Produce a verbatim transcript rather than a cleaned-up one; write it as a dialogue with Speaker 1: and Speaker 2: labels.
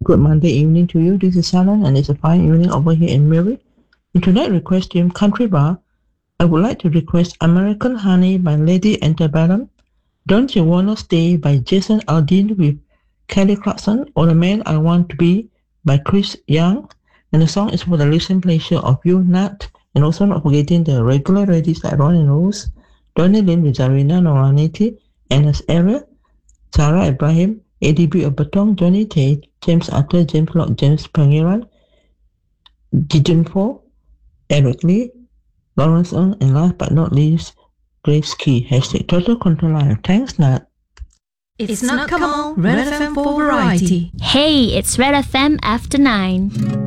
Speaker 1: Good Monday evening to you. This is Alan, and it's a fine evening over here in Mary. In tonight's request team Country Bar, I would like to request American Honey by Lady Antebellum, Don't You Wanna Stay by Jason Aldean with Kelly Clarkson, or The Man I Want to Be by Chris Young. And the song is for the listening pleasure of you, Nat, and also not forgetting the regular ladies like Ron and Rose, Donnie Lynn with Zarina Noraniti, Anna's Area, Sarah Ibrahim, A D B of Batong, Johnny Tate, James Arthur, James Locke, James Pangeran, Gideon Fo, Eric Lee, Lawrence Ng, and last but not least, Grace Key. Hashtag Total Control Live. Thanks, Nat.
Speaker 2: It's not come on, Red F M for variety.
Speaker 3: Hey, it's Red F M after nine.